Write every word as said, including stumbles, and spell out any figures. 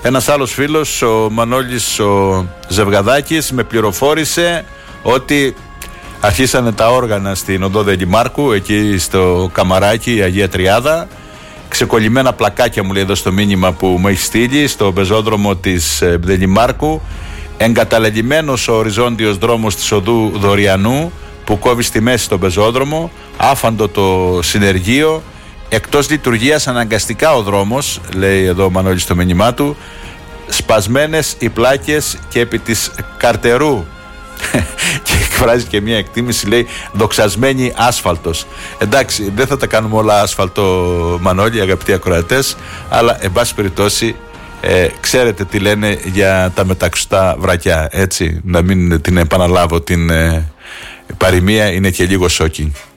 Ένας άλλος φίλος, ο Μανώλης ο Ζευγαδάκης, με πληροφόρησε ότι αρχίσανε τα όργανα στην οδό Δελιμάρκου, εκεί στο Καμαράκι, η Αγία Τριάδα. Ξεκολλημένα πλακάκια, μου λέει εδώ στο μήνυμα που μου έχει στείλει, στο πεζόδρομο της Δελιμάρκου. Εγκαταλελειμμένος ο οριζόντιος δρόμος της οδού Δωριανού που κόβει στη μέση στον πεζόδρομο. Άφαντο το συνεργείο. Εκτός λειτουργίας αναγκαστικά ο δρόμος, λέει εδώ ο Μανώλης στο μήνυμά του. Σπασμένες οι πλάκες και επί της Καρτερού. Και εκφράζει και μια εκτίμηση, λέει, δοξασμένη άσφαλτος. Εντάξει, δεν θα τα κάνουμε όλα άσφαλτο, Μανώλη, αγαπητοί ακροατές, αλλά εν πάση περιπτώσει ε, ξέρετε τι λένε για τα μεταξωτά βρακιά, έτσι, να μην την επαναλάβω την ε, παροιμία, είναι και λίγο shocking.